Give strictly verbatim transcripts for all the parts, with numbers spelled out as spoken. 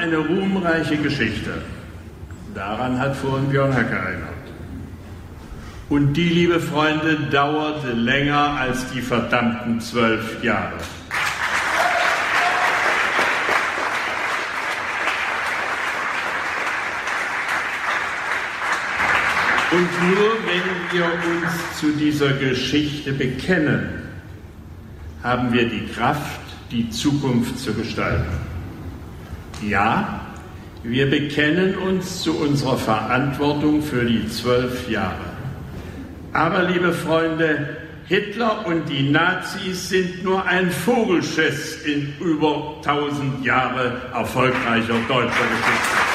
eine ruhmreiche Geschichte. Daran hat vorhin Björn Höcke erinnert. Und die, liebe Freunde, dauerte länger als die verdammten zwölf Jahre. Und nur wenn wir uns zu dieser Geschichte bekennen, haben wir die Kraft, die Zukunft zu gestalten. Ja, wir bekennen uns zu unserer Verantwortung für die zwölf Jahre. Aber, liebe Freunde, Hitler und die Nazis sind nur ein Vogelschiss in über tausend Jahre erfolgreicher deutscher Geschichte.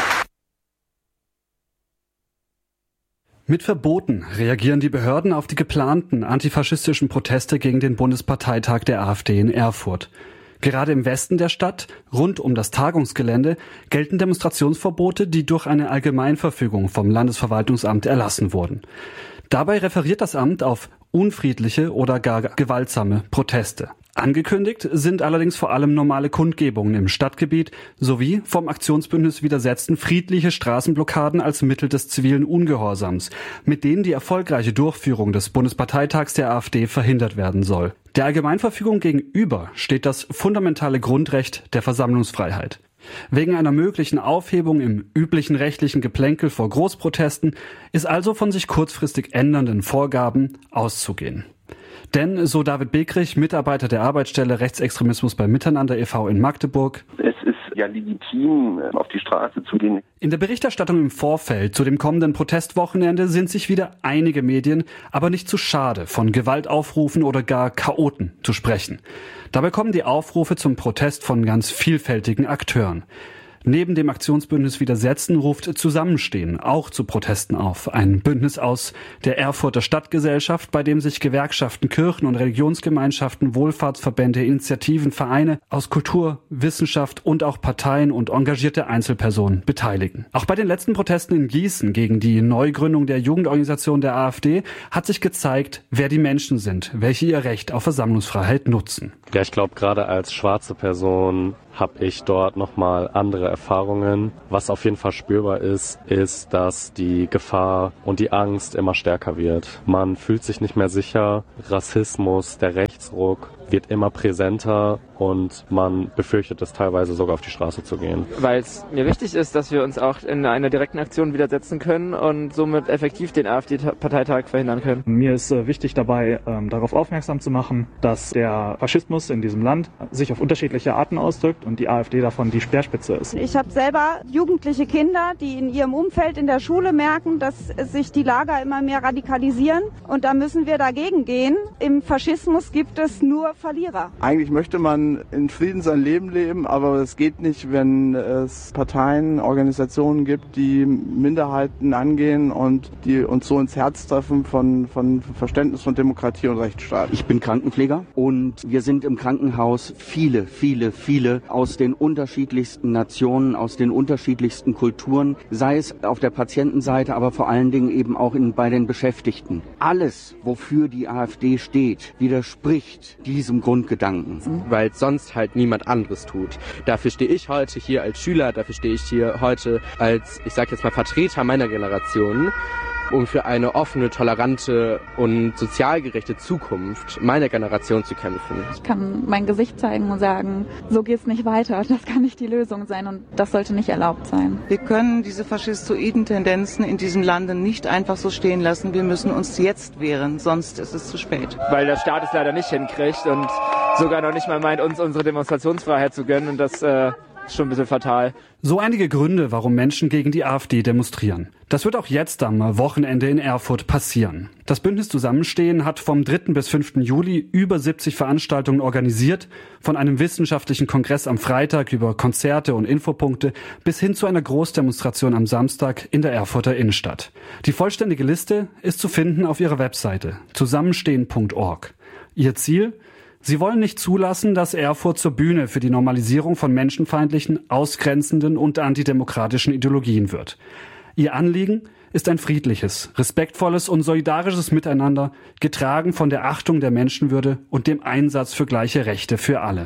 Mit Verboten reagieren die Behörden auf die geplanten antifaschistischen Proteste gegen den Bundesparteitag der AfD in Erfurt. Gerade im Westen der Stadt, rund um das Tagungsgelände, gelten Demonstrationsverbote, die durch eine Allgemeinverfügung vom Landesverwaltungsamt erlassen wurden. Dabei referiert das Amt auf unfriedliche oder gar gewaltsame Proteste. Angekündigt sind allerdings vor allem normale Kundgebungen im Stadtgebiet sowie vom Aktionsbündnis Widersetzen friedliche Straßenblockaden als Mittel des zivilen Ungehorsams, mit denen die erfolgreiche Durchführung des Bundesparteitags der AfD verhindert werden soll. Der Allgemeinverfügung gegenüber steht das fundamentale Grundrecht der Versammlungsfreiheit. Wegen einer möglichen Aufhebung im üblichen rechtlichen Geplänkel vor Großprotesten ist also von sich kurzfristig ändernden Vorgaben auszugehen. Denn, so David Bekrich, Mitarbeiter der Arbeitsstelle Rechtsextremismus bei Miteinander e V in Magdeburg: Es ist ja legitim, auf die Straße zu gehen. In der Berichterstattung im Vorfeld zu dem kommenden Protestwochenende sind sich wieder einige Medien aber nicht zu schade, von Gewaltaufrufen oder gar Chaoten zu sprechen. Dabei kommen die Aufrufe zum Protest von ganz vielfältigen Akteuren. Neben dem Aktionsbündnis Widersetzen ruft Zusammenstehen auch zu Protesten auf. Ein Bündnis aus der Erfurter Stadtgesellschaft, bei dem sich Gewerkschaften, Kirchen und Religionsgemeinschaften, Wohlfahrtsverbände, Initiativen, Vereine aus Kultur, Wissenschaft und auch Parteien und engagierte Einzelpersonen beteiligen. Auch bei den letzten Protesten in Gießen gegen die Neugründung der Jugendorganisation der AfD hat sich gezeigt, wer die Menschen sind, welche ihr Recht auf Versammlungsfreiheit nutzen. Ja, ich glaube, gerade als schwarze Person habe ich dort nochmal andere Erfahrungen. Was auf jeden Fall spürbar ist, ist, dass die Gefahr und die Angst immer stärker wird. Man fühlt sich nicht mehr sicher. Rassismus, der Rechtsruck wird immer präsenter und man befürchtet es teilweise sogar auf die Straße zu gehen. Weil es mir wichtig ist, dass wir uns auch in einer direkten Aktion widersetzen können und somit effektiv den AfD-Parteitag verhindern können. Mir ist äh, wichtig dabei, ähm, darauf aufmerksam zu machen, dass der Faschismus in diesem Land sich auf unterschiedliche Arten ausdrückt und die AfD davon die Speerspitze ist. Ich habe selber jugendliche Kinder, die in ihrem Umfeld in der Schule merken, dass sich die Lager immer mehr radikalisieren und da müssen wir dagegen gehen. Im Faschismus gibt es nur Verlierer. Eigentlich möchte man in Frieden sein Leben leben, aber es geht nicht, wenn es Parteien, Organisationen gibt, die Minderheiten angehen und die uns so ins Herz treffen von, von Verständnis von Demokratie und Rechtsstaat. Ich bin Krankenpfleger und wir sind im Krankenhaus viele, viele, viele aus den unterschiedlichsten Nationen, aus den unterschiedlichsten Kulturen, sei es auf der Patientenseite, aber vor allen Dingen eben auch in, bei den Beschäftigten. Alles, wofür die AfD steht, widerspricht diesem Grundgedanken. Weil sonst halt niemand anderes tut. Dafür stehe ich heute hier als Schüler, dafür stehe ich hier heute als, ich sag jetzt mal, Vertreter meiner Generation, um für eine offene, tolerante und sozial gerechte Zukunft meiner Generation zu kämpfen. Ich kann mein Gesicht zeigen und sagen, so geht's nicht weiter. Das kann nicht die Lösung sein und das sollte nicht erlaubt sein. Wir können diese faschistoiden Tendenzen in diesem Lande nicht einfach so stehen lassen. Wir müssen uns jetzt wehren, sonst ist es zu spät. Weil der Staat es leider nicht hinkriegt und sogar noch nicht mal meint, uns unsere Demonstrationsfreiheit zu gönnen und das äh, ist schon ein bisschen fatal. So einige Gründe, warum Menschen gegen die AfD demonstrieren. Das wird auch jetzt am Wochenende in Erfurt passieren. Das Bündnis Zusammenstehen hat vom dritten bis fünften Juli über siebzig Veranstaltungen organisiert, von einem wissenschaftlichen Kongress am Freitag über Konzerte und Infopunkte bis hin zu einer Großdemonstration am Samstag in der Erfurter Innenstadt. Die vollständige Liste ist zu finden auf ihrer Webseite zusammenstehen punkt org. Ihr Ziel? Sie wollen nicht zulassen, dass Erfurt zur Bühne für die Normalisierung von menschenfeindlichen, ausgrenzenden und antidemokratischen Ideologien wird. Ihr Anliegen ist ein friedliches, respektvolles und solidarisches Miteinander, getragen von der Achtung der Menschenwürde und dem Einsatz für gleiche Rechte für alle.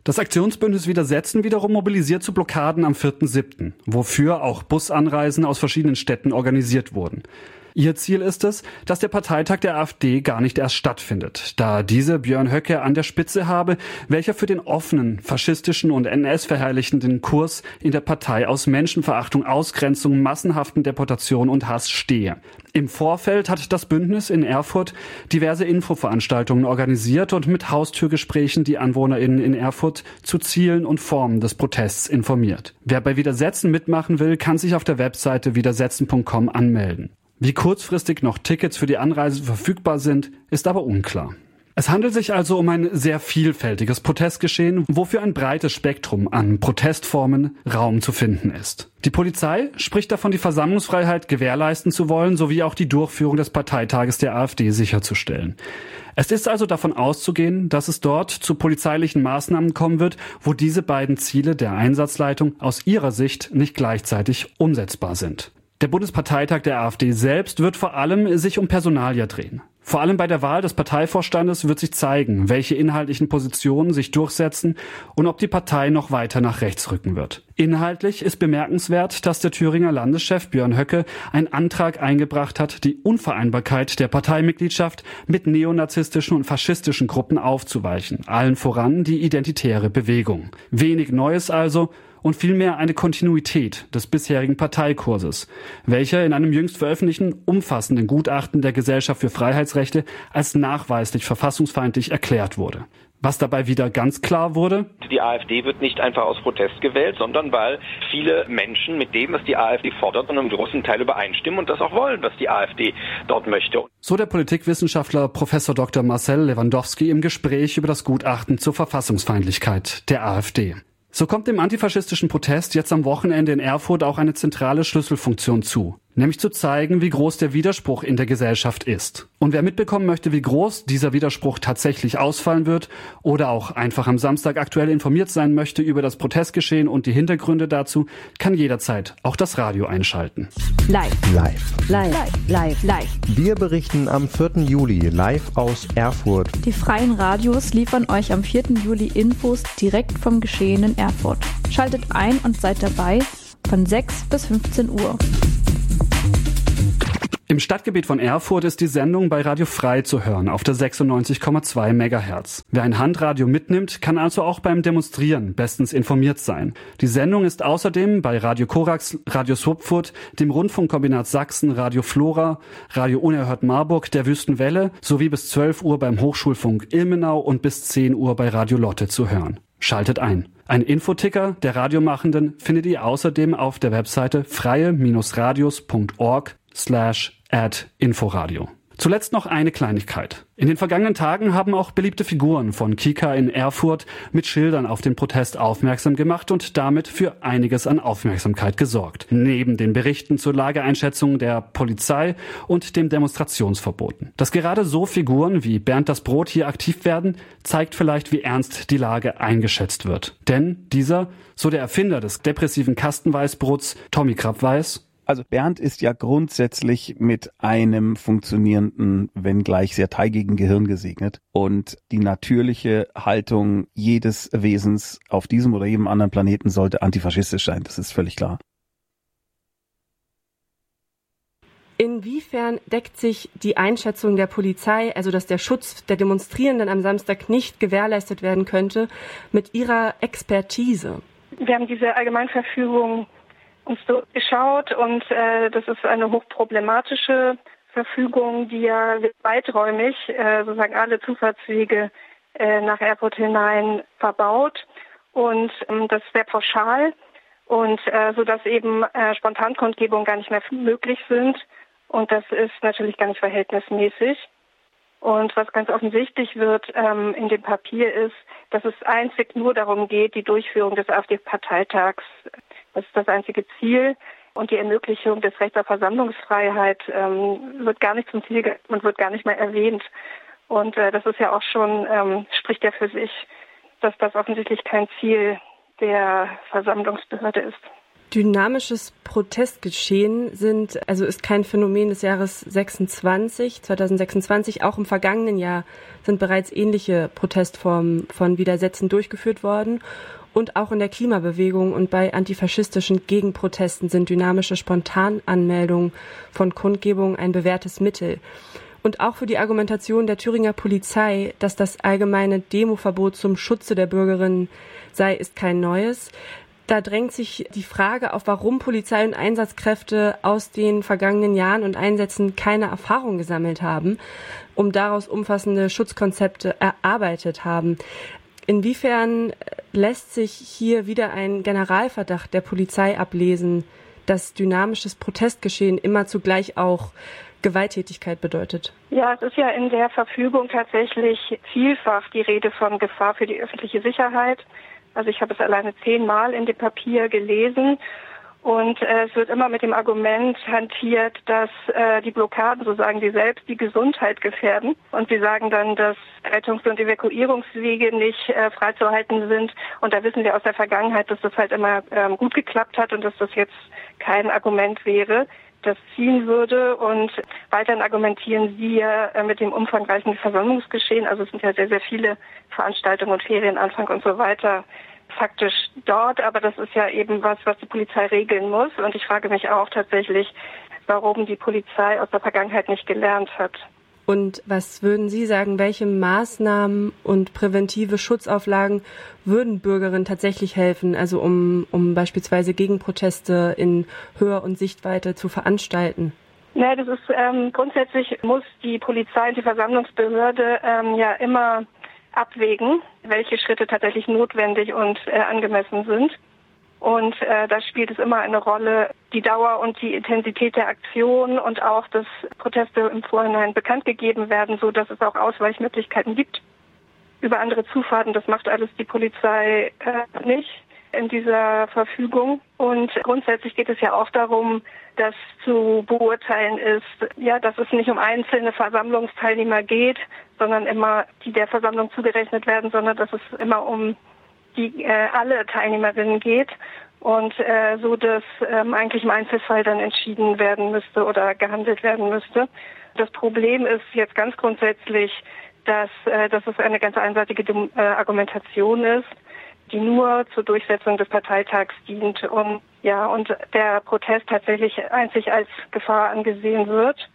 Das Aktionsbündnis Widersetzen wiederum mobilisiert zu Blockaden am vierten siebten, wofür auch Busanreisen aus verschiedenen Städten organisiert wurden. Ihr Ziel ist es, dass der Parteitag der AfD gar nicht erst stattfindet, da diese Björn Höcke an der Spitze habe, welcher für den offenen, faschistischen und N S-verherrlichenden Kurs in der Partei aus Menschenverachtung, Ausgrenzung, massenhaften Deportation und Hass stehe. Im Vorfeld hat das Bündnis in Erfurt diverse Infoveranstaltungen organisiert und mit Haustürgesprächen die AnwohnerInnen in Erfurt zu Zielen und Formen des Protests informiert. Wer bei Widersetzen mitmachen will, kann sich auf der Webseite widersetzen punkt com anmelden. Wie kurzfristig noch Tickets für die Anreise verfügbar sind, ist aber unklar. Es handelt sich also um ein sehr vielfältiges Protestgeschehen, wofür ein breites Spektrum an Protestformen Raum zu finden ist. Die Polizei spricht davon, die Versammlungsfreiheit gewährleisten zu wollen, sowie auch die Durchführung des Parteitages der AfD sicherzustellen. Es ist also davon auszugehen, dass es dort zu polizeilichen Maßnahmen kommen wird, wo diese beiden Ziele der Einsatzleitung aus ihrer Sicht nicht gleichzeitig umsetzbar sind. Der Bundesparteitag der AfD selbst wird vor allem sich um Personalia drehen. Vor allem bei der Wahl des Parteivorstandes wird sich zeigen, welche inhaltlichen Positionen sich durchsetzen und ob die Partei noch weiter nach rechts rücken wird. Inhaltlich ist bemerkenswert, dass der Thüringer Landeschef Björn Höcke einen Antrag eingebracht hat, die Unvereinbarkeit der Parteimitgliedschaft mit neonazistischen und faschistischen Gruppen aufzuweichen, allen voran die Identitäre Bewegung. Wenig Neues also, und vielmehr eine Kontinuität des bisherigen Parteikurses, welcher in einem jüngst veröffentlichten umfassenden Gutachten der Gesellschaft für Freiheitsrechte als nachweislich verfassungsfeindlich erklärt wurde. Was dabei wieder ganz klar wurde: Die AfD wird nicht einfach aus Protest gewählt, sondern weil viele Menschen mit dem, was die AfD fordert, in einem großen Teil übereinstimmen und das auch wollen, was die AfD dort möchte. So der Politikwissenschaftler Professor Doktor Marcel Lewandowski im Gespräch über das Gutachten zur Verfassungsfeindlichkeit der AfD. So kommt dem antifaschistischen Protest jetzt am Wochenende in Erfurt auch eine zentrale Schlüsselfunktion zu, nämlich zu zeigen, wie groß der Widerspruch in der Gesellschaft ist. Und wer mitbekommen möchte, wie groß dieser Widerspruch tatsächlich ausfallen wird oder auch einfach am Samstag aktuell informiert sein möchte über das Protestgeschehen und die Hintergründe dazu, kann jederzeit auch das Radio einschalten. Live. Live. Live. Live. Live. Wir berichten am vierten Juli live aus Erfurt. Die freien Radios liefern euch am vierten Juli Infos direkt vom Geschehen in Erfurt. Schaltet ein und seid dabei von sechs bis fünfzehn Uhr. Im Stadtgebiet von Erfurt ist die Sendung bei Radio Frei zu hören, auf der sechsundneunzig Komma zwei Megahertz. Wer ein Handradio mitnimmt, kann also auch beim Demonstrieren bestens informiert sein. Die Sendung ist außerdem bei Radio Korax, Radio Sopfurt, dem Rundfunkkombinat Sachsen, Radio Flora, Radio Unerhört Marburg, der Wüstenwelle sowie bis zwölf Uhr beim Hochschulfunk Ilmenau und bis zehn Uhr bei Radio Lotte zu hören. Schaltet ein. Ein Infoticker der Radiomachenden findet ihr außerdem auf der Webseite freie-radios punkt org slash add Inforadio. Zuletzt noch eine Kleinigkeit. In den vergangenen Tagen haben auch beliebte Figuren von Kika in Erfurt mit Schildern auf den Protest aufmerksam gemacht und damit für einiges an Aufmerksamkeit gesorgt. Neben den Berichten zur Lageeinschätzung der Polizei und dem Demonstrationsverboten. Dass gerade so Figuren wie Bernd das Brot hier aktiv werden, zeigt vielleicht, wie ernst die Lage eingeschätzt wird. Denn dieser, so der Erfinder des depressiven Kastenweißbrots, Tommy Krabweis: Also Bernd ist ja grundsätzlich mit einem funktionierenden, wenngleich sehr teigigen Gehirn gesegnet. Und die natürliche Haltung jedes Wesens auf diesem oder jedem anderen Planeten sollte antifaschistisch sein. Das ist völlig klar. Inwiefern deckt sich die Einschätzung der Polizei, also dass der Schutz der Demonstrierenden am Samstag nicht gewährleistet werden könnte, mit Ihrer Expertise? Wir haben diese Allgemeinverfügung uns durchgeschaut und äh, das ist eine hochproblematische Verfügung, die ja weiträumig äh, sozusagen alle Zufahrtswege äh, nach Erfurt hinein verbaut und ähm, das ist sehr pauschal und äh, so dass eben äh, Spontankundgebungen gar nicht mehr möglich sind und das ist natürlich gar nicht verhältnismäßig. Und was ganz offensichtlich wird ähm, in dem Papier ist, dass es einzig nur darum geht, die Durchführung des AfD-Parteitags. Das ist das einzige Ziel. Und die Ermöglichung des Rechts auf Versammlungsfreiheit ähm, wird gar nicht zum Ziel und wird gar nicht mehr erwähnt. Und äh, das ist ja auch schon, ähm, spricht ja für sich, dass das offensichtlich kein Ziel der Versammlungsbehörde ist. Dynamisches Protestgeschehen sind, also ist kein Phänomen des Jahres sechsundzwanzig, zweitausendsechsundzwanzig. Auch im vergangenen Jahr sind bereits ähnliche Protestformen von Widersätzen durchgeführt worden. Und auch in der Klimabewegung und bei antifaschistischen Gegenprotesten sind dynamische Spontananmeldungen von Kundgebungen ein bewährtes Mittel. Und auch für die Argumentation der Thüringer Polizei, dass das allgemeine Demoverbot zum Schutze der Bürgerinnen sei, ist kein neues. Da drängt sich die Frage auf, warum Polizei und Einsatzkräfte aus den vergangenen Jahren und Einsätzen keine Erfahrung gesammelt haben, um daraus umfassende Schutzkonzepte erarbeitet haben. Inwiefern lässt sich hier wieder ein Generalverdacht der Polizei ablesen, dass dynamisches Protestgeschehen immer zugleich auch Gewalttätigkeit bedeutet? Ja, es ist ja in der Verfügung tatsächlich vielfach die Rede von Gefahr für die öffentliche Sicherheit. Also ich habe es alleine zehnmal in dem Papier gelesen und äh, es wird immer mit dem Argument hantiert, dass äh, die Blockaden, so sagen sie selbst, die Gesundheit gefährden. Und sie sagen dann, dass Rettungs- und Evakuierungswege nicht äh, freizuhalten sind. Und da wissen wir aus der Vergangenheit, dass das halt immer ähm, gut geklappt hat und dass das jetzt kein Argument wäre, das ziehen würde. Und weiterhin argumentieren sie äh, mit dem umfangreichen Versammlungsgeschehen. Also es sind ja sehr, sehr viele Veranstaltungen und Ferienanfang und so weiter faktisch dort. Aber das ist ja eben was, was die Polizei regeln muss. Und ich frage mich auch tatsächlich, warum die Polizei aus der Vergangenheit nicht gelernt hat. Und was würden Sie sagen, welche Maßnahmen und präventive Schutzauflagen würden Bürgerinnen tatsächlich helfen, also um, um beispielsweise Gegenproteste in Höhe und Sichtweite zu veranstalten? Ja, das ist ähm, grundsätzlich muss die Polizei und die Versammlungsbehörde ähm, ja immer abwägen, welche Schritte tatsächlich notwendig und äh, angemessen sind. Und äh, da spielt es immer eine Rolle, die Dauer und die Intensität der Aktion und auch, dass Proteste im Vorhinein bekannt gegeben werden, so dass es auch Ausweichmöglichkeiten gibt über andere Zufahrten. Das macht alles die Polizei äh, nicht in dieser Verfügung. Und grundsätzlich geht es ja auch darum, dass zu beurteilen ist, ja, dass es nicht um einzelne Versammlungsteilnehmer geht, sondern immer die der Versammlung zugerechnet werden, sondern dass es immer um die äh, alle Teilnehmerinnen geht und äh, so, dass ähm, eigentlich im Einzelfall dann entschieden werden müsste oder gehandelt werden müsste. Das Problem ist jetzt ganz grundsätzlich, dass, äh, dass es eine ganz einseitige äh, Argumentation ist, die nur zur Durchsetzung des Parteitags dient und ja und der Protest tatsächlich einzig als Gefahr angesehen wird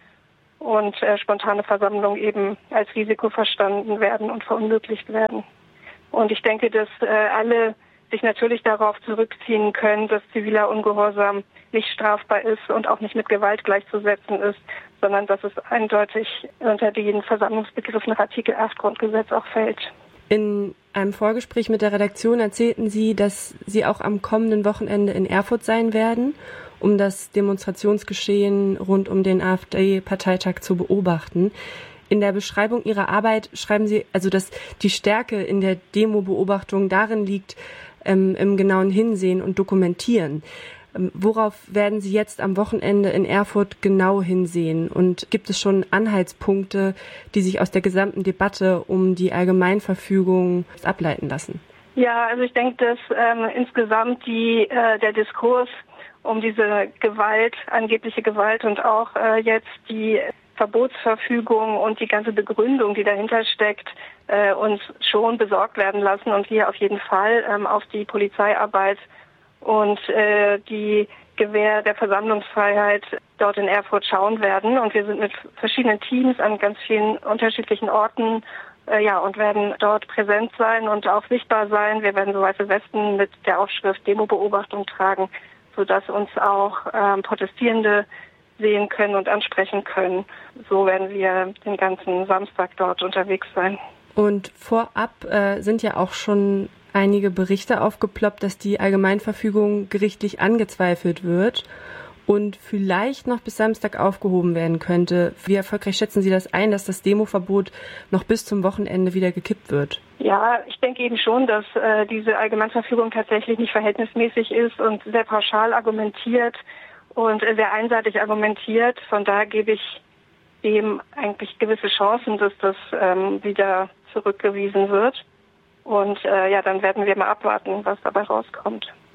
und äh, spontane Versammlungen eben als Risiko verstanden werden und verunmöglicht werden. Und ich denke, dass äh, alle sich natürlich darauf zurückziehen können, dass ziviler Ungehorsam nicht strafbar ist und auch nicht mit Gewalt gleichzusetzen ist, sondern dass es eindeutig unter den Versammlungsbegriff nach Artikel acht Grundgesetz auch fällt. In einem Vorgespräch mit der Redaktion erzählten Sie, dass Sie auch am kommenden Wochenende in Erfurt sein werden, um das Demonstrationsgeschehen rund um den AfD-Parteitag zu beobachten. In der Beschreibung Ihrer Arbeit schreiben Sie, also dass die Stärke in der Demo-Beobachtung darin liegt, ähm, im genauen Hinsehen und Dokumentieren. Ähm, worauf werden Sie jetzt am Wochenende in Erfurt genau hinsehen? Und gibt es schon Anhaltspunkte, die sich aus der gesamten Debatte um die Allgemeinverfügung ableiten lassen? Ja, also ich denke, dass ähm, insgesamt die, äh, der Diskurs um diese Gewalt, angebliche Gewalt und auch äh, jetzt die Verbotsverfügung und die ganze Begründung, die dahinter steckt, äh, uns schon besorgt werden lassen und wir auf jeden Fall ähm, auf die Polizeiarbeit und äh, die Gewähr der Versammlungsfreiheit dort in Erfurt schauen werden. Und wir sind mit verschiedenen Teams an ganz vielen unterschiedlichen Orten äh, ja und werden dort präsent sein und auch sichtbar sein. Wir werden so weiße Westen mit der Aufschrift Demo-Beobachtung tragen, sodass uns auch ähm, Protestierende sehen können und ansprechen können. So werden wir den ganzen Samstag dort unterwegs sein. Und vorab äh, sind ja auch schon einige Berichte aufgeploppt, dass die Allgemeinverfügung gerichtlich angezweifelt wird und vielleicht noch bis Samstag aufgehoben werden könnte. Wie erfolgreich schätzen Sie das ein, dass das Demoverbot noch bis zum Wochenende wieder gekippt wird? Ja, ich denke eben schon, dass äh, diese Allgemeinverfügung tatsächlich nicht verhältnismäßig ist und sehr pauschal argumentiert und sehr einseitig argumentiert. Von daher gebe ich dem eigentlich gewisse Chancen, dass das ähm, wieder zurückgewiesen wird. Und äh, ja, dann werden wir mal abwarten, was dabei rauskommt.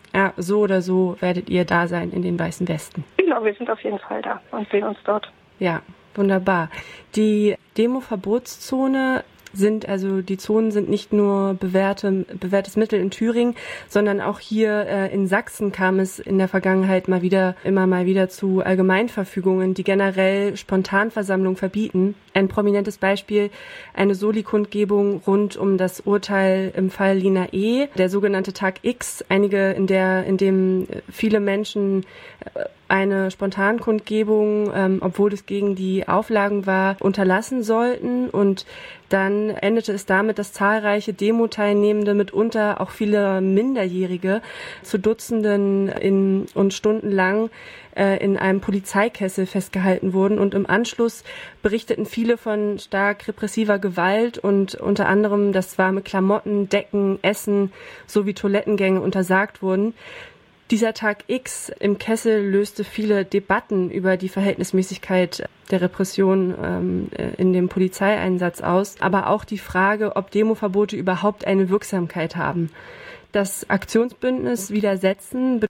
ja, so oder so werdet ihr da sein in den Weißen Westen. Genau, wir sind auf jeden Fall da und sehen uns dort. Ja, wunderbar. Die Demo-Verbotszone sind, also die Zonen sind nicht nur bewährte, bewährtes Mittel in Thüringen, sondern auch hier äh, in Sachsen kam es in der Vergangenheit mal wieder, immer mal wieder zu Allgemeinverfügungen, die generell Spontanversammlungen verbieten. Ein prominentes Beispiel, eine Soli-Kundgebung rund um das Urteil im Fall Lina E., der sogenannte Tag X, einige, in der, in dem viele Menschen eine Spontankundgebung, ähm, obwohl es gegen die Auflagen war, unterlassen sollten. Und dann endete es damit, dass zahlreiche Demo-Teilnehmende, mitunter auch viele Minderjährige, zu Dutzenden in, und stundenlang äh, in einem Polizeikessel festgehalten wurden. Und im Anschluss berichteten viele von stark repressiver Gewalt und unter anderem, dass warme Klamotten, Decken, Essen sowie Toilettengänge untersagt wurden. Dieser Tag X im Kessel löste viele Debatten über die Verhältnismäßigkeit der Repression ähm, in dem Polizeieinsatz aus, aber auch die Frage, ob Demoverbote überhaupt eine Wirksamkeit haben. Das Aktionsbündnis Widersetzen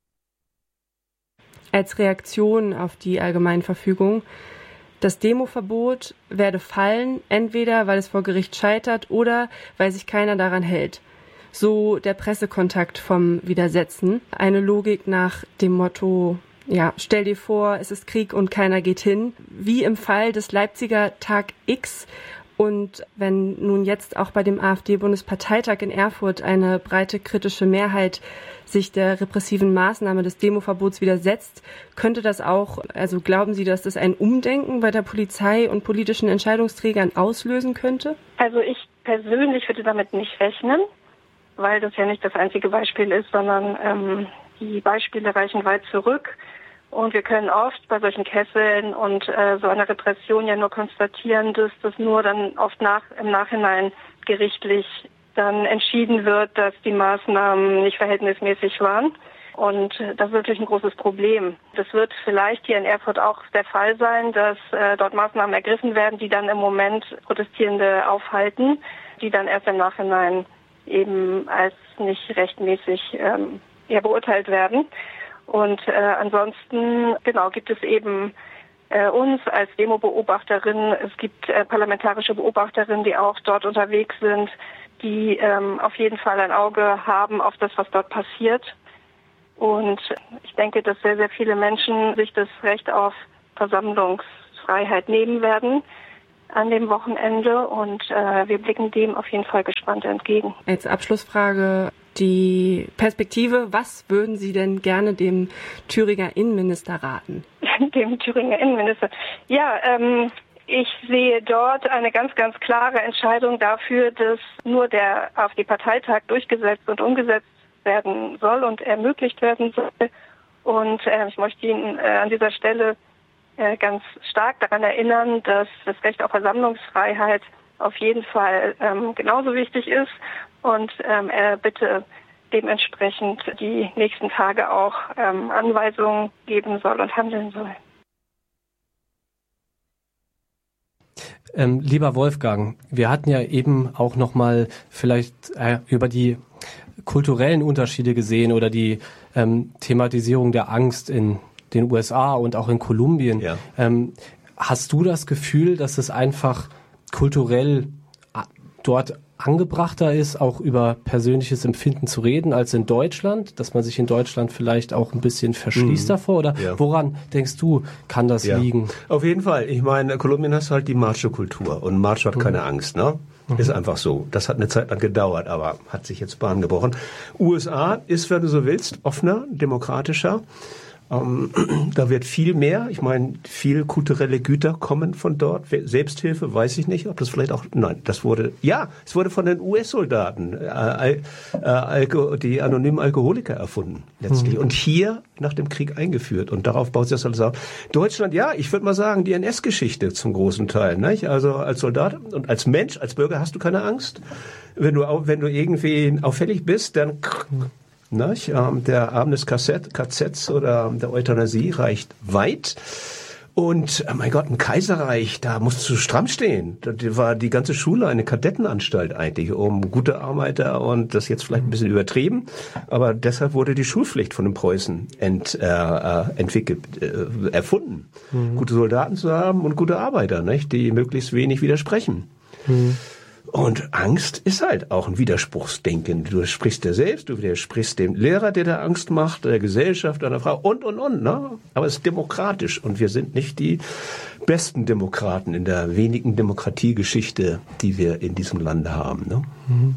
als Reaktion auf die Allgemeinverfügung. Das Demoverbot werde fallen, entweder weil es vor Gericht scheitert oder weil sich keiner daran hält. So der Pressekontakt vom Widersetzen. Eine Logik nach dem Motto, ja, stell dir vor, es ist Krieg und keiner geht hin. Wie im Fall des Leipziger Tag X. Und wenn nun jetzt auch bei dem AfD-Bundesparteitag in Erfurt eine breite kritische Mehrheit sich der repressiven Maßnahme des Demoverbots widersetzt, könnte das auch, also glauben Sie, dass das ein Umdenken bei der Polizei und politischen Entscheidungsträgern auslösen könnte? Also ich persönlich würde damit nicht rechnen, weil das ja nicht das einzige Beispiel ist, sondern ähm, die Beispiele reichen weit zurück. Und wir können oft bei solchen Kesseln und äh, so einer Repression ja nur konstatieren, dass das nur dann oft nach, im Nachhinein gerichtlich dann entschieden wird, dass die Maßnahmen nicht verhältnismäßig waren. Und äh, das ist natürlich ein großes Problem. Das wird vielleicht hier in Erfurt auch der Fall sein, dass äh, dort Maßnahmen ergriffen werden, die dann im Moment Protestierende aufhalten, die dann erst im Nachhinein eben als nicht rechtmäßig ähm, ja, beurteilt werden. Und äh, ansonsten, genau, gibt es eben äh, uns als Demo-Beobachterin, es gibt äh, parlamentarische Beobachterinnen, die auch dort unterwegs sind, die ähm, auf jeden Fall ein Auge haben auf das, was dort passiert. Und ich denke, dass sehr, sehr viele Menschen sich das Recht auf Versammlungsfreiheit nehmen werden an dem Wochenende und äh, wir blicken dem auf jeden Fall gespannt entgegen. Als Abschlussfrage die Perspektive, was würden Sie denn gerne dem Thüringer Innenminister raten? Dem Thüringer Innenminister? Ja, ähm, ich sehe dort eine ganz, ganz klare Entscheidung dafür, dass nur der AfD-Parteitag durchgesetzt und umgesetzt werden soll und ermöglicht werden soll. Und äh, ich möchte Ihnen äh, an dieser Stelle ganz stark daran erinnern, dass das Recht auf Versammlungsfreiheit auf jeden Fall ähm, genauso wichtig ist und ähm, er bitte dementsprechend die nächsten Tage auch ähm, Anweisungen geben soll und handeln soll. Ähm, lieber Wolfgang, wir hatten ja eben auch noch mal vielleicht äh, über die kulturellen Unterschiede gesehen oder die ähm, Thematisierung der Angst in den U S A und auch in Kolumbien. Ja. Ähm, hast du das Gefühl, dass es einfach kulturell dort angebrachter ist, auch über persönliches Empfinden zu reden, als in Deutschland? Dass man sich in Deutschland vielleicht auch ein bisschen verschließt mhm. davor? Oder ja. woran denkst du, kann das ja. liegen? Auf jeden Fall. Ich meine, in Kolumbien hast du halt die Macho-Kultur und Macho hat mhm. keine Angst, ne? Mhm. Ist einfach so. Das hat eine Zeit lang gedauert, aber hat sich jetzt Bahn gebrochen. U S A ist, wenn du so willst, offener, demokratischer. Ähm, da wird viel mehr, ich meine, viel kulturelle Güter kommen von dort. Selbsthilfe, weiß ich nicht, ob das vielleicht auch, nein, das wurde, ja, es wurde von den U S-Soldaten, äh, Al, äh, Alko, die anonymen Alkoholiker erfunden, letztlich. Mhm. Und hier nach dem Krieg eingeführt. Und darauf baut sich das alles auf. Deutschland, ja, ich würde mal sagen, die N S-Geschichte zum großen Teil, nicht? Also als Soldat und als Mensch, als Bürger hast du keine Angst. Wenn du, wenn du irgendwie auffällig bist, dann, mhm. Nicht? Der Arm des K Z oder der Euthanasie reicht weit. Und, oh mein Gott, ein Kaiserreich, da musst du stramm stehen. Da war die ganze Schule eine Kadettenanstalt eigentlich, um gute Arbeiter, und das jetzt vielleicht ein bisschen übertrieben, aber deshalb wurde die Schulpflicht von den Preußen ent, äh, entwickelt, äh, erfunden. Mhm. Gute Soldaten zu haben und gute Arbeiter, nicht, die möglichst wenig widersprechen. Mhm. Und Angst ist halt auch ein Widerspruchsdenken. Du widersprichst dir selbst, du widersprichst dem Lehrer, der dir Angst macht, der Gesellschaft, deiner Frau und, und, und. Ne? Aber es ist demokratisch und wir sind nicht die besten Demokraten in der wenigen Demokratiegeschichte, die wir in diesem Lande haben. Ne? Mhm.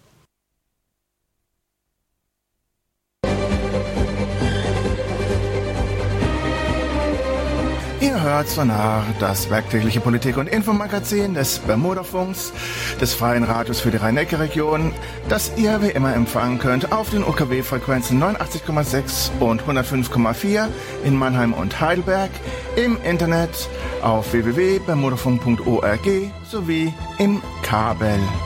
Ihr hört Sonar, das werktägliche Politik- und Infomagazin des Bermudafunks, des Freien Radios für die Rhein-Neckar-Region, das ihr wie immer empfangen könnt auf den U K W-Frequenzen neunundachtzig Komma sechs und hundertfünf Komma vier in Mannheim und Heidelberg, im Internet auf w w w punkt bermudafunk punkt org sowie im Kabel.